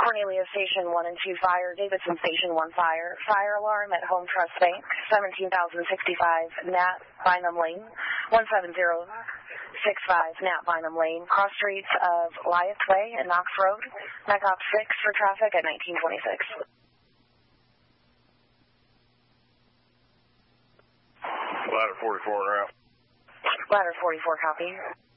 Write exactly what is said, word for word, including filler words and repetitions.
Cornelia Station one and two fire, Davidson Station one fire, fire alarm at Home Trust Bank, seventeen thousand sixty-five, Nat Bynum Lane, one seven zero six five, Nat Bynum Lane, cross streets of Lyeth Way and Knox Road, Metcalf six for traffic at nineteen twenty-six. Ladder forty-four route. Ladder forty-four, copy.